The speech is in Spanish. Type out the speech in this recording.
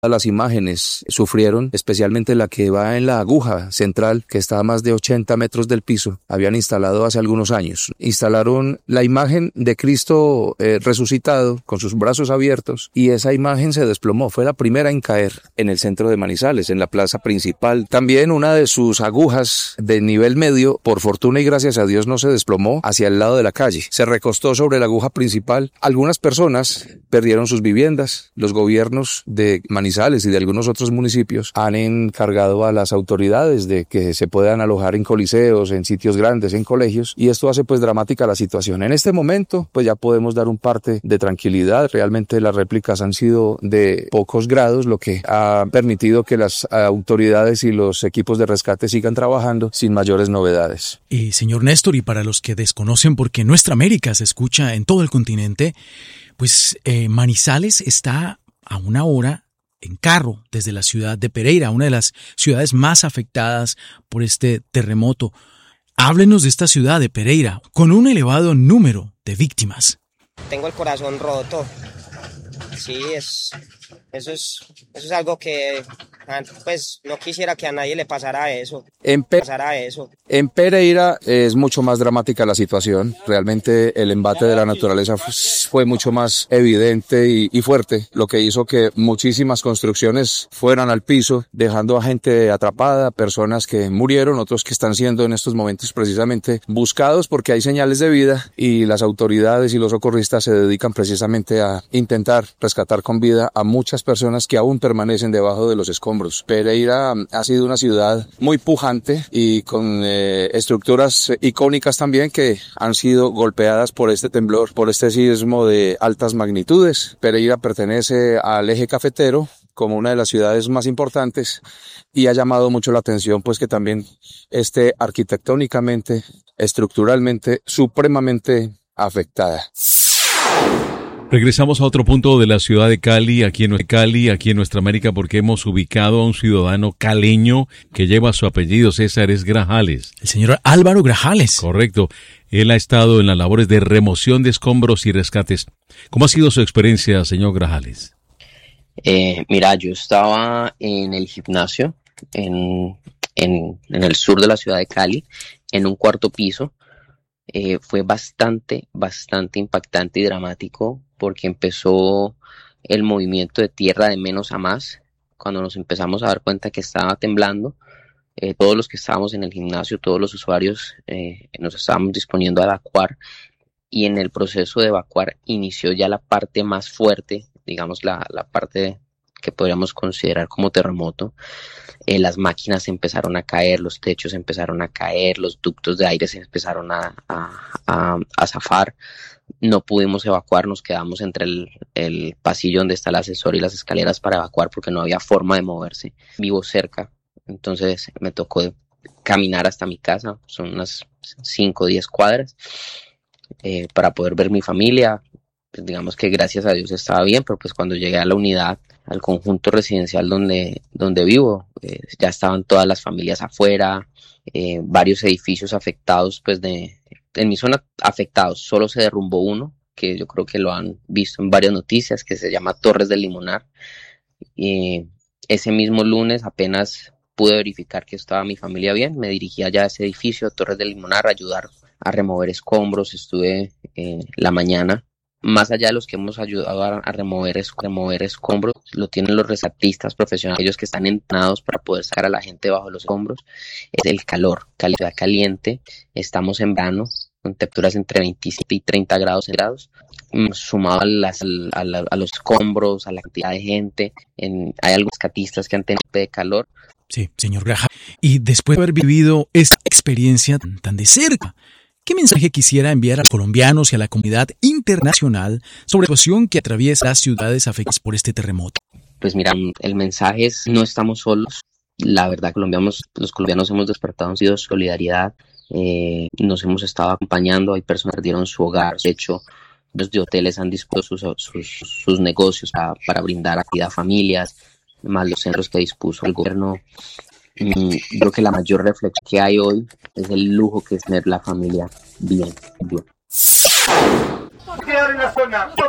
Las imágenes sufrieron, especialmente la que va en la aguja central, que está a más de 80 metros del piso. Habían instalado hace algunos años. Instalaron la imagen de Cristo resucitado, con sus brazos abiertos, y esa imagen se desplomó. Fue la primera en caer en el centro de Manizales, en la plaza principal. También una de sus agujas de nivel medio, por fortuna y gracias a Dios, no se desplomó hacia el lado de la calle. Se recostó sobre la aguja principal. Algunas personas perdieron sus viviendas. Los gobiernos de Manizales y de algunos otros municipios han encargado a las autoridades de que se puedan alojar en coliseos, en sitios grandes, en colegios, y esto hace pues dramática la situación. En este momento pues ya podemos dar un parte de tranquilidad. Realmente las réplicas han sido de pocos grados, lo que ha permitido que las autoridades y los equipos de rescate sigan trabajando sin mayores novedades. Y señor Néstor, y para los que desconocen, porque Nuestra América se escucha en todo el continente, pues Manizales está a una hora en carro desde la ciudad de Pereira, una de las ciudades más afectadas por este terremoto. Háblenos de esta ciudad de Pereira, con un elevado número de víctimas. Tengo el corazón roto. Sí, eso es algo que pues no quisiera que a nadie le pasara eso. En Pereira es mucho más dramática la situación. Realmente el embate de la naturaleza fue mucho más evidente y fuerte, lo que hizo que muchísimas construcciones fueran al piso, dejando a gente atrapada, personas que murieron, otros que están siendo en estos momentos precisamente buscados porque hay señales de vida, y las autoridades y los socorristas se dedican precisamente a intentar rescatar con vida a muchas personas que aún permanecen debajo de los escombros. Pereira ha sido una ciudad muy pujante y con estructuras icónicas también que han sido golpeadas por este temblor, por este sismo de altas magnitudes. Pereira pertenece al eje cafetero como una de las ciudades más importantes y ha llamado mucho la atención pues que también esté arquitectónicamente, estructuralmente, supremamente afectada. Regresamos a otro punto de la ciudad de Cali, aquí en Nuestra América, porque hemos ubicado a un ciudadano caleño que lleva su apellido. César, es Grajales. El señor Álvaro Grajales. Correcto. Él ha estado en las labores de remoción de escombros y rescates. ¿Cómo ha sido su experiencia, señor Grajales? Mira, yo estaba en el gimnasio en el sur de la ciudad de Cali, en un cuarto piso. Fue bastante impactante y dramático porque empezó el movimiento de tierra de menos a más. Cuando nos empezamos a dar cuenta que estaba temblando, todos los que estábamos en el gimnasio, todos los usuarios, nos estábamos disponiendo a evacuar, y en el proceso de evacuar inició ya la parte más fuerte, digamos la parte que podríamos considerar como terremoto. Las máquinas empezaron a caer, los techos empezaron a caer, los ductos de aire se empezaron a zafar. No pudimos evacuar, nos quedamos entre el pasillo donde está el ascensor y las escaleras para evacuar porque no había forma de moverse. Vivo cerca, entonces me tocó caminar hasta mi casa, son unas 5 o 10 cuadras, para poder ver mi familia. Pues digamos que gracias a Dios estaba bien, pero pues cuando llegué a la unidad, al conjunto residencial donde vivo, ya estaban todas las familias afuera, varios edificios afectados, pues en mi zona afectados. Solo se derrumbó uno, que yo creo que lo han visto en varias noticias, que se llama Torres del Limonar. Ese mismo lunes apenas pude verificar que estaba mi familia bien, me dirigí allá a ese edificio, Torres del Limonar, a ayudar a remover escombros. Estuve la mañana. Más allá de los que hemos ayudado a remover escombros, lo tienen los rescatistas profesionales, ellos que están entrenados para poder sacar a la gente bajo los escombros. Es el calor, calidad caliente. Estamos en verano, con temperaturas entre 27 y 30 grados centígrados. Sumado a los escombros, a la cantidad de gente, hay algunos rescatistas que han tenido de calor. Sí, señor Grajales. Y después de haber vivido esta experiencia tan de cerca, ¿qué mensaje quisiera enviar a los colombianos y a la comunidad internacional sobre la situación que atraviesa las ciudades afectadas por este terremoto? Pues mira, el mensaje es: no estamos solos. La verdad, los colombianos hemos despertado, han sido solidaridad, nos hemos estado acompañando. Hay personas que perdieron su hogar, de hecho, los de hoteles han dispuesto sus negocios para brindar actividad a familias, más los centros que dispuso el gobierno. Creo que la mayor reflexión que hay hoy es el lujo que es tener la familia bien.